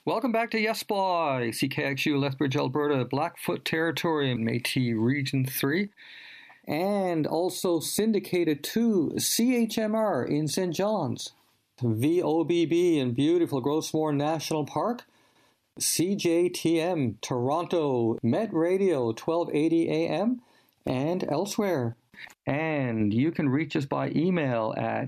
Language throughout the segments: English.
Welcome back to Yes Boy, CKXU, Lethbridge, Alberta, Blackfoot Territory, Métis Region 3, and also syndicated to CHMR in St. John's, VOBB in beautiful Grossmore National Park, CJTM Toronto, Met Radio 1280 AM, and elsewhere. And you can reach us by email at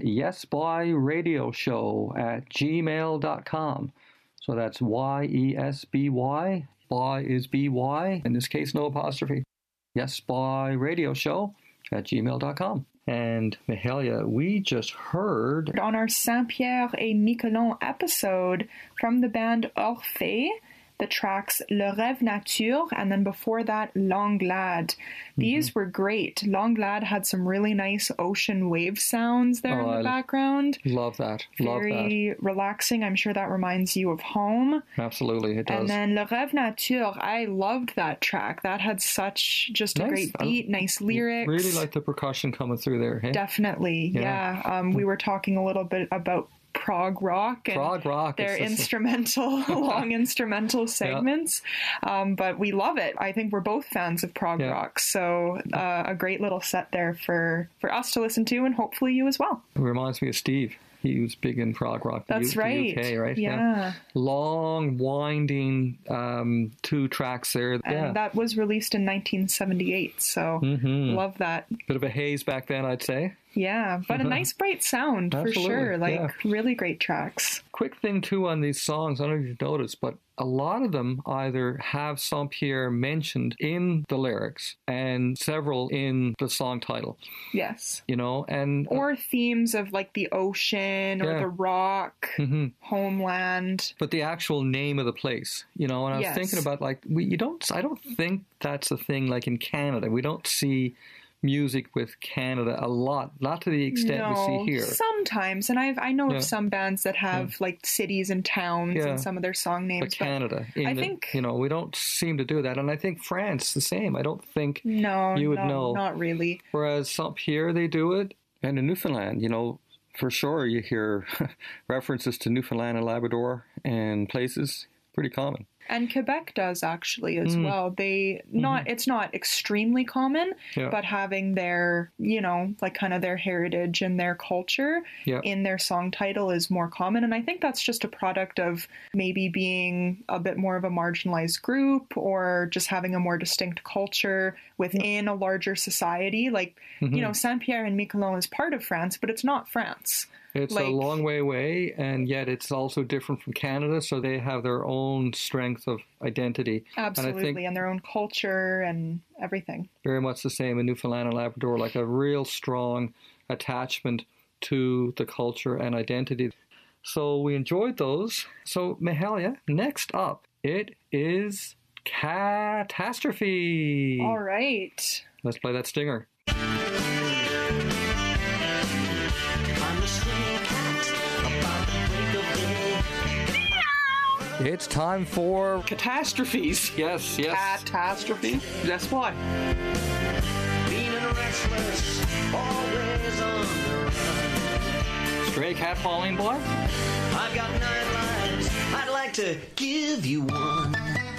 yesbyradioshow@gmail.com. So that's YESBY, boy is BY, in this case no apostrophe. Yesbyradioshow@gmail.com. And Mahalia, we just heard on our Saint-Pierre et Miquelon episode from the band Orphée, the tracks Le Rêve Nature, and then before that, Langlade. These were great. Langlade had some really nice ocean wave sounds there in the background. Love that. Very relaxing. I'm sure that reminds you of home. Absolutely, it does. And then Le Rêve Nature, I loved that track. That had such just a great beat, nice lyrics. Really like the percussion coming through there. Hey? Definitely, yeah. We were talking a little bit about prog rock and their instrumental, long instrumental segments. But we love it. I think we're both fans of prog rock. So a great little set there for us to listen to, and hopefully you as well. It reminds me of Steve. He was big in prog rock. That's right. The UK, right? Yeah. Long, winding 2 tracks there. And that was released in 1978. So love that. Bit of a haze back then, I'd say. Yeah, but a nice bright sound for sure. Really great tracks. Quick thing too on these songs, I don't know if you've noticed, but a lot of them either have Saint-Pierre mentioned in the lyrics and several in the song title. Yes. You know, and or themes of like the ocean or the rock, homeland. But the actual name of the place, you know, and I was thinking about like I don't think that's a thing like in Canada. We don't see music with Canada a lot, not to the extent we see here. Sometimes, and I know of some bands that have like cities and towns in some of their song names. But Canada, I think we don't seem to do that, and I think France the same. I don't think you would know. Not really. Whereas Saint-Pierre, they do it, and in Newfoundland, you know, for sure you hear references to Newfoundland and Labrador and places. Pretty common. And Quebec does actually as well. They it's not extremely common, but having their, you know, like kind of their heritage and their culture in their song title is more common. And I think that's just a product of maybe being a bit more of a marginalized group or just having a more distinct culture within a larger society. Like, you know, Saint-Pierre and Miquelon is part of France, but it's not France. It's a long way away, and yet it's also different from Canada, so they have their own strength of identity. Absolutely, and their own culture and everything. Very much the same in Newfoundland and Labrador, like a real strong attachment to the culture and identity. So we enjoyed those. So, Mahalia, next up, it is Catastrophe. All right. Let's play that stinger. It's time for catastrophes. Yes. Catastrophe. That's why. Lean and restless, always on the run. Stray cat falling boy. I've got 9 lives. I'd like to give you one.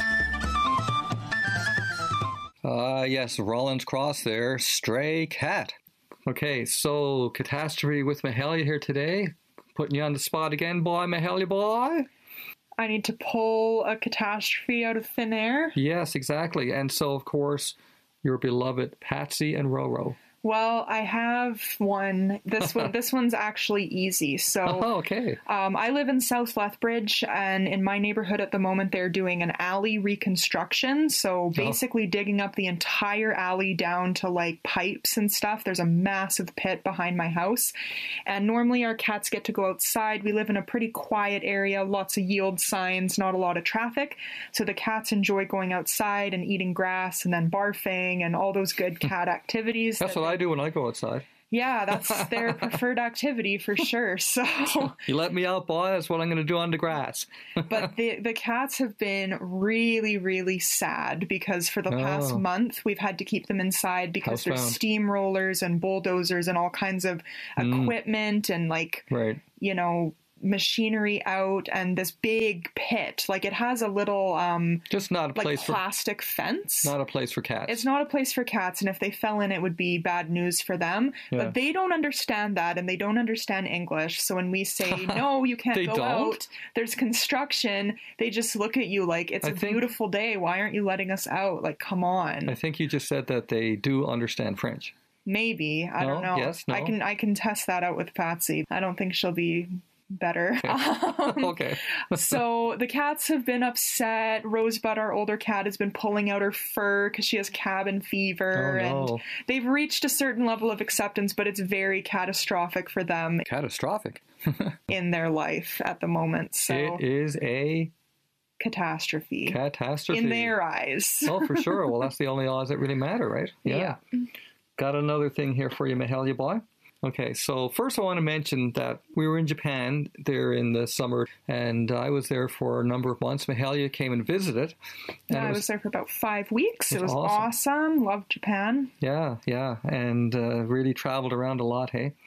Yes, Rollins Cross there. Stray cat. Okay, so catastrophe with Mahalia here today. Putting you on the spot again, boy, Mahalia boy. I need to pull a catastrophe out of thin air. Yes, exactly. And so, of course, your beloved Patsy and Roro. Well, I have one. This one's actually easy. So, okay. I live in South Lethbridge, and in my neighborhood at the moment, they're doing an alley reconstruction. So basically digging up the entire alley down to like pipes and stuff. There's a massive pit behind my house. And normally our cats get to go outside. We live in a pretty quiet area, lots of yield signs, not a lot of traffic. So the cats enjoy going outside and eating grass and then barfing and all those good cat activities. That's what I do when I go outside. Yeah, that's their preferred activity for sure. So you let me out, boy. That's what I'm going to do on the grass. But the cats have been really, really sad because for the past month we've had to keep them inside because there's steamrollers and bulldozers and all kinds of equipment and like, you know, machinery out and this big pit. Like it has a little Just not a like place plastic fence. Not a place for cats. It's not a place for cats, and if they fell in, it would be bad news for them. Yeah. But they don't understand that, and they don't understand English. So when we say, no, you can't They go don't? out, there's construction, they just look at you like, it's a beautiful day. Why aren't you letting us out? Like, come on. I think you just said that they do understand French. Maybe. I don't know. Yes, no? I can test that out with Patsy. I don't think she'll be better. Okay. So the cats have been upset. Rosebud, our older cat, has been pulling out her fur because she has cabin fever. Oh, no. And they've reached a certain level of acceptance, but it's very catastrophic for them Catastrophic. in their life at the moment. So It is a catastrophe catastrophe. in their eyes. Oh, for sure. Well, that's the only odds that really matter, right? Yeah. Got another thing here for you, Mahalia boy. Okay, so first I want to mention that we were in Japan there in the summer, and I was there for a number of months. Mahalia came and visited. And I was there for about 5 weeks. It was awesome. Loved Japan. Yeah, and really traveled around a lot, hey?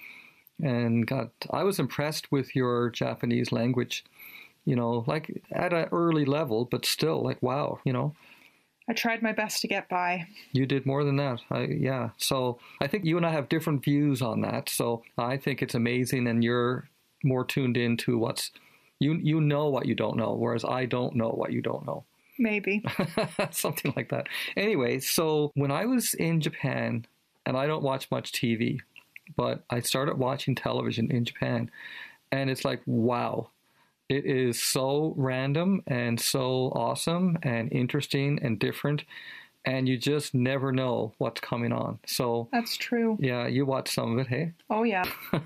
And I was impressed with your Japanese language, you know, like at an early level, but still, like, wow, you know. I tried my best to get by. You did more than that. Yeah. So I think you and I have different views on that. So I think it's amazing, and you're more tuned into what's, you know what you don't know, whereas I don't know what you don't know. Maybe. Something like that. Anyway, so when I was in Japan, and I don't watch much TV, but I started watching television in Japan, and it's like, wow. It is so random and so awesome and interesting and different, and you just never know what's coming on. So that's true. Yeah, you watch some of it, hey? Oh, yeah.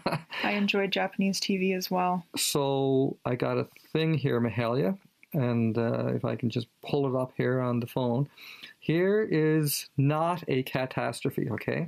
I enjoyed Japanese TV as well. So I got a thing here, Mahalia, and if I can just pull it up here on the phone. Here is not a catastrophe, okay?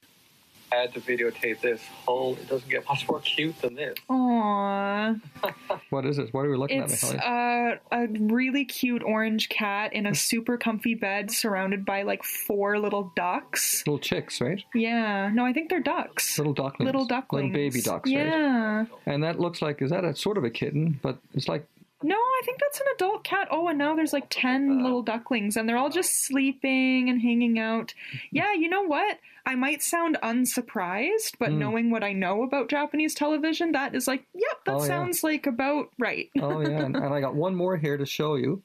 I had to videotape this. It doesn't get much more cute than this. Aww. What is it? What are we looking at, Mahalia? A really cute orange cat in a super comfy bed surrounded by like 4 little ducks. Little chicks, right? Yeah. No, I think they're ducks. Little ducklings. Little ducklings. Little baby ducks, right? Yeah. And that looks like, is that a sort of a kitten? But it's like... No, I think that's an adult cat. Oh, and now there's like 10 little ducklings, and they're all just sleeping and hanging out. Yeah, you know what? I might sound unsurprised, but knowing what I know about Japanese television, that is like, yep, that sounds like about right. Oh, yeah, and I got one more here to show you.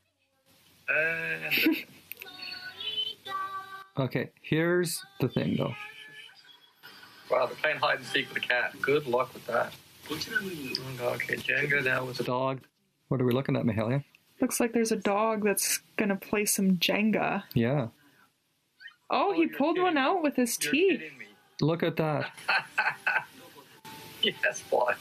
Okay, here's the thing, though. Wow, they're playing hide and seek with a cat. Good luck with that. Okay, Jenga now with a dog. What are we looking at, Mahalia? Looks like there's a dog that's gonna play some Jenga. Yeah. Oh, he pulled one out with his teeth. Look at that. Yes, boy.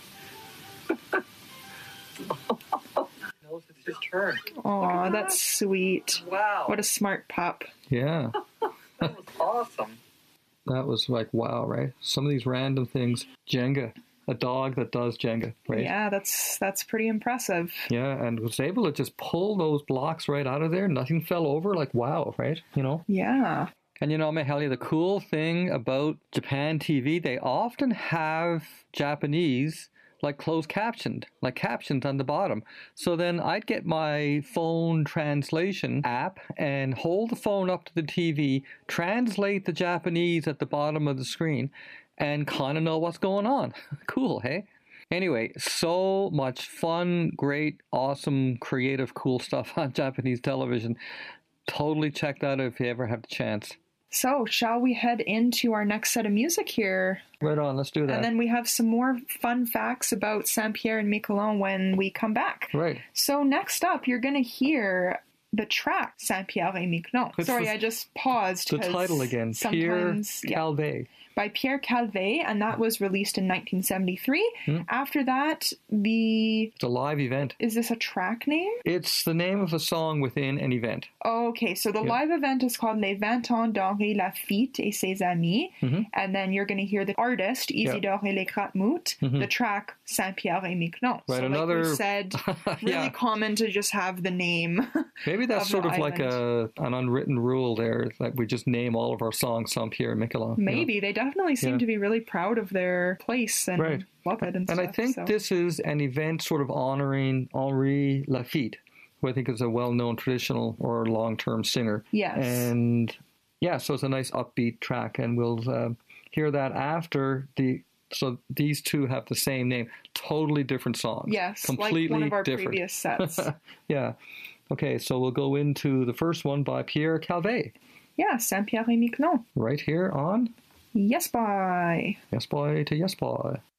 No, it's his turn. Aw, that's sweet. Wow. What a smart pup. Yeah. That was awesome. That was like, wow, right? Some of these random things. Jenga. A dog that does Jenga, right? Yeah, that's pretty impressive. Yeah, and was able to just pull those blocks right out of there. Nothing fell over. Like, wow, right? You know? Yeah. And you know, Mahalia, the cool thing about Japan TV, they often have Japanese like closed captioned, like captions on the bottom. So then I'd get my phone translation app and hold the phone up to the TV, translate the Japanese at the bottom of the screen, and kind of know what's going on. Cool, hey? Anyway, so much fun, great, awesome, creative, cool stuff on Japanese television. Totally check that out if you ever have the chance. So, shall we head into our next set of music here? Right on, let's do that. And then we have some more fun facts about Saint-Pierre and Miquelon when we come back. Right. So next up, you're going to hear the track Saint-Pierre et Miquelon. Sorry, I just paused. The title again, Pierre Calvet. By Pierre Calvet, and that was released in 1973. After that, it's a live event. Is this a track name? It's the name of a song within an event. Okay, so the live event is called Les 20 ans d'Henri Laffitte et ses amis, and then you're going to hear the artist, Isidore et les Gratmout, the track Saint-Pierre et Miquelon. Right, so another... like we said, really common to just have the name. Maybe that's sort of like an unwritten rule there, that we just name all of our songs Saint-Pierre et Miquelon. Maybe, they definitely definitely seem Yeah. to be really proud of their place and Right. love it and And stuff. I think so. this is an event sort of honoring Henri Laffitte, who I think is a well-known traditional or long-term singer. Yes. And yeah, so it's a nice upbeat track, and we'll hear that after the. So these two have the same name, totally different songs. Yes, completely like one of our different. previous sets. Yeah. Okay, so we'll go into the first one by Pierre Calvet, Yeah, Saint-Pierre et Miquelon. right here on Yes, bye. Yes Boy to Yes Boy.